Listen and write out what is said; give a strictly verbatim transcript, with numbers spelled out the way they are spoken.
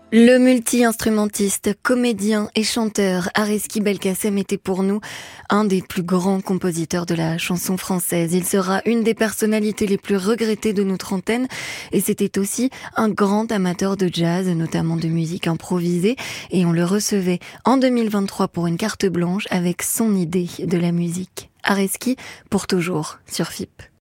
Le multi-instrumentiste, comédien et chanteur Arezki Belkacem était pour nous un des plus grands compositeurs de la chanson française. Il sera une des personnalités les plus regrettées de notre antenne et c'était aussi un grand amateur de jazz, notamment de musique improvisée, et on le recevait en deux mille vingt-trois pour une carte blanche avec son idée de la musique. Arezki pour toujours sur F I P.